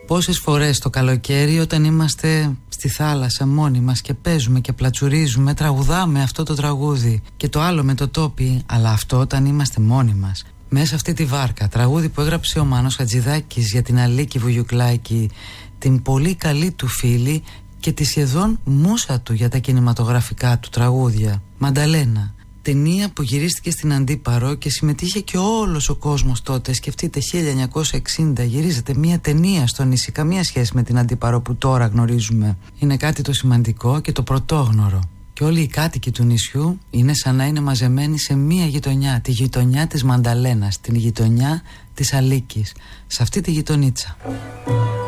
Πόσες φορές το καλοκαίρι όταν είμαστε στη θάλασσα μόνοι μας και παίζουμε και πλατσουρίζουμε, τραγουδάμε αυτό το τραγούδι και το άλλο με το τόπι, αλλά αυτό όταν είμαστε μόνοι μας. Μέσα αυτή τη βάρκα, τραγούδι που έγραψε ο Μάνος Χατζηδάκης για την Αλίκη Βουγιουκλάκη, την πολύ καλή του φίλη και τη σχεδόν μούσα του για τα κινηματογραφικά του τραγούδια. Μανταλένα, ταινία που γυρίστηκε στην Αντίπαρο και συμμετείχε και όλος ο κόσμος τότε. Σκεφτείτε, 1960 γυρίζεται μια ταινία στο νησί, καμία σχέση με την Αντίπαρο που τώρα γνωρίζουμε. Είναι κάτι το σημαντικό και το πρωτόγνωρο. Και όλοι οι κάτοικοι του νησιού είναι σαν να είναι μαζεμένοι σε μία γειτονιά, τη γειτονιά της Μανταλένας, την γειτονιά της Αλίκης, σε αυτή τη γειτονίτσα.